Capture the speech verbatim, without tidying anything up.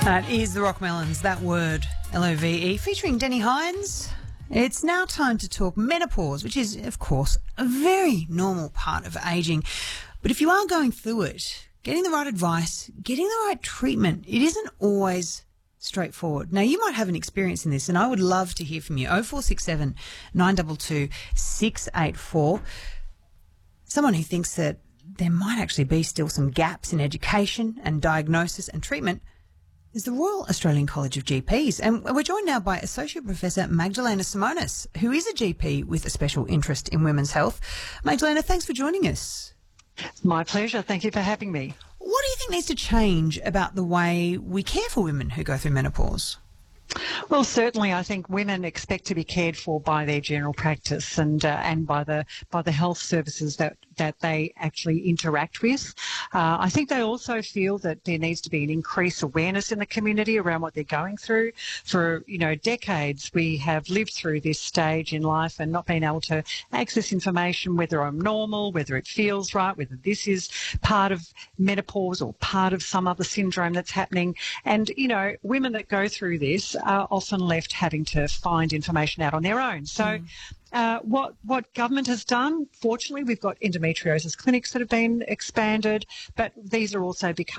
That is the Rockmelons, that word, L O V E, featuring Denny Hines. It's now time to talk menopause, which is, of course, a very normal part of ageing. But if you are going through it, getting the right advice, getting the right treatment, it isn't always straightforward. Now, you might have an experience in this, and I would love to hear from you. oh four six seven, nine two two, six eight four. Someone who thinks that there might actually be still some gaps in education and diagnosis and treatment is the Royal Australian College of G Ps. And we're joined now by Associate Professor Magdalena Simonis, who is a G P with a special interest in women's health. Magdalena, thanks for joining us. My pleasure. Thank you for having me. What do you think needs to change about the way we care for women who go through menopause? Well, certainly, I think women expect to be cared for by their general practice and uh, and by the by the health services that that they actually interact with. Uh, I think they also feel that there needs to be an increased awareness in the community around what they're going through. For you know decades, we have lived through this stage in life and not been able to access information, whether I'm normal, whether it feels right, whether this is part of menopause or part of some other syndrome that's happening. And you know, women that go through this are often left having to find information out on their own. So mm. uh, what what government has done, fortunately, we've got endometriosis clinics that have been expanded, but these are also becoming